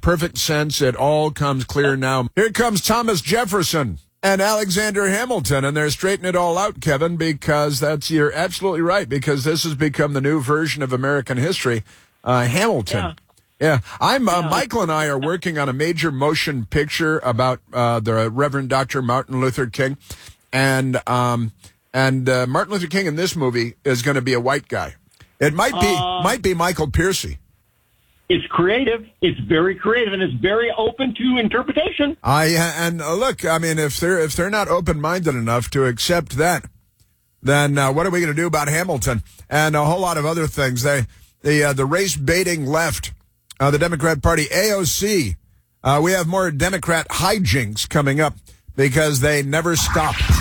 perfect sense. It all comes clear now. Here comes Thomas Jefferson and Alexander Hamilton, and they're straightening it all out, Kevin, because you're absolutely right, because this has become the new version of American history. Hamilton. Yeah. Michael and I are working on a major motion picture about the Reverend Dr. Martin Luther King, and Martin Luther King in this movie is going to be a white guy. It might be Michael Piercy. It's creative. It's very creative, and it's very open to interpretation. Look, I mean, if they're not open-minded enough to accept that, then what are we going to do about Hamilton and a whole lot of other things? The race-baiting left, the Democrat Party, AOC. We have more Democrat hijinks coming up because they never stop.